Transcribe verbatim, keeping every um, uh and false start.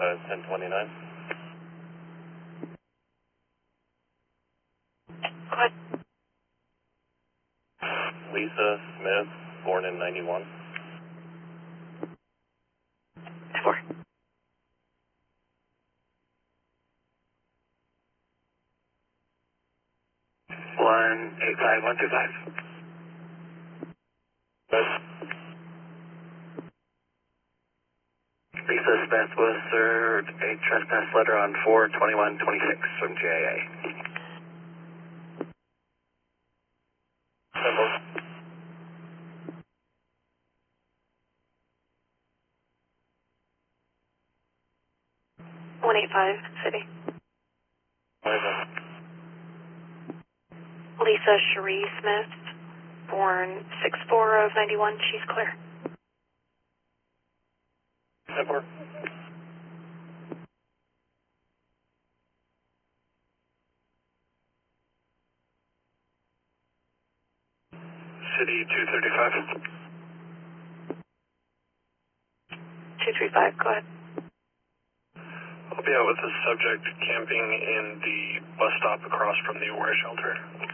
uh, ten twenty-nine. Go ahead. Lisa Smith, born in ninety-one. Four. One eight five one two five. Lisa Smith was served a trespass letter on four twenty-one twenty-six from J A. one eight five, City. Lisa Cherie Smith, born six four of ninety-one, she's clear. Simple. City two thirty-five. two three five, go ahead. I'll be out with the subject camping in the bus stop across from the Aware Shelter.